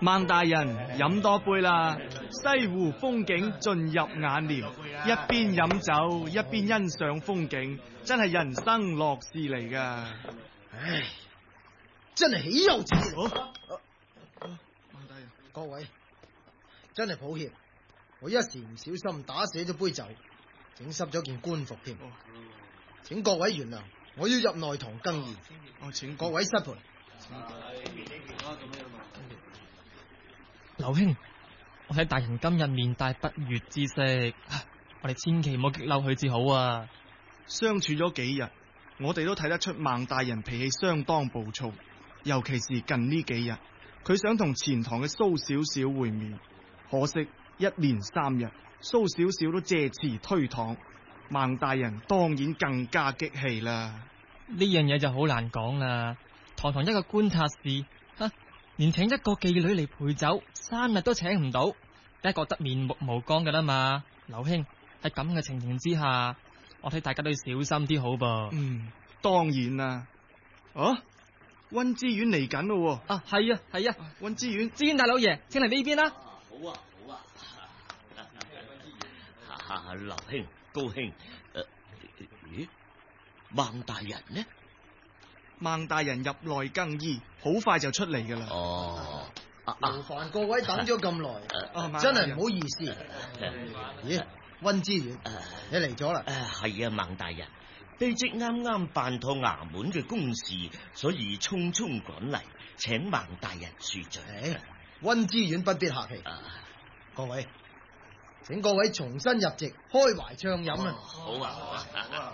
孟大人飲多杯啦，西湖風景盡入眼簾，一邊飲酒一邊欣賞風景，真係人生樂事嚟噶。 唉，真係豈有此理！ 孟大人， 各位，真係抱歉，我一時唔小心打瀉咗杯酒，整濕咗件官服添。請各位原諒，我要入內堂更衣。請各位失陪。 劉兄，我睇大人今日面帶不悅之色，我哋千祈唔好激嬲佢至好啊！ 相處咗幾日，我哋都睇得出孟大人脾氣相當暴躁，尤其是近呢幾日，佢想同前堂嘅蘇小小會面，可惜一連3日，蘇小小都借詞推搪，孟大人當然更加激氣啦。 呢樣嘢就好難講啦。堂堂一個觀察使，連請一個妓女嚟陪酒3日都請唔到，梗係覺得面目無光噶啦嘛。劉兄，喺咁嘅情形之下，我睇大家都要小心啲好噃。 當然啦。溫之遠嚟緊咯。 係啊， 溫之遠， 知遠大老爺，請嚟呢邊啦。 好啊。劉兄高興。咦，孟大人呢？ 孟大人入內更衣，好快就出嚟噶啦。 勞煩各位等咗咁耐，真係唔好意思。咦，溫之遠，你嚟咗啦？ 係啊，孟大人，卑職啱啱辦妥衙門嘅公事，所以匆匆趕嚟，請孟大人恕罪。 溫之遠不必客氣。各位，請各位重新入席，開懷暢飲啊！ 好啊。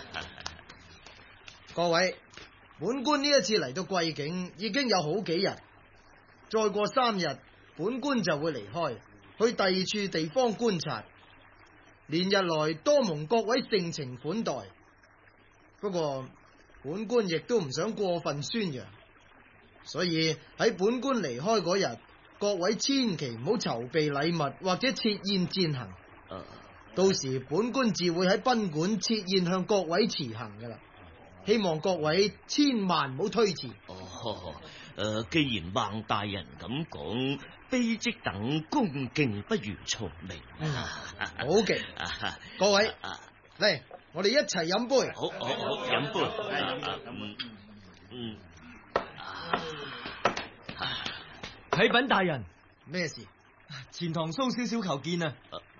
各位，本官呢一次嚟到貴境已經有好幾日，再過3日，本官就會離開，去第二處地方觀察。連日來多蒙各位盛情款待，不過本官亦都唔想過分宣揚，所以喺本官離開嗰日，各位千祈唔好籌備禮物或者設宴餞行。到時本官自會喺賓館設宴向各位辭行噶啦。希望各位千萬唔好推辭。 既然孟大人咁講，卑職等恭敬不如從命。 好嘅，各位嚟，我哋一齊飲杯。 好，飲杯。 啟稟大人， 咩事？ 前堂蘇小小求見啊！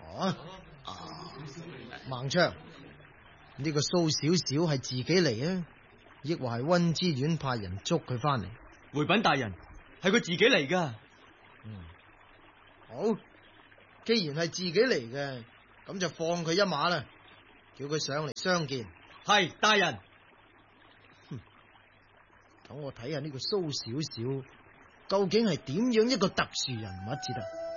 孟昌，呢個蘇小小係自己嚟啊，抑或係溫之遠派人捉佢翻嚟？ 回稟大人，係佢自己嚟噶。 好，既然係自己嚟嘅，咁就放佢一馬啦，叫佢上嚟相見。 係大人。 等我睇下呢個蘇小小究竟係點樣一個特殊人物至得。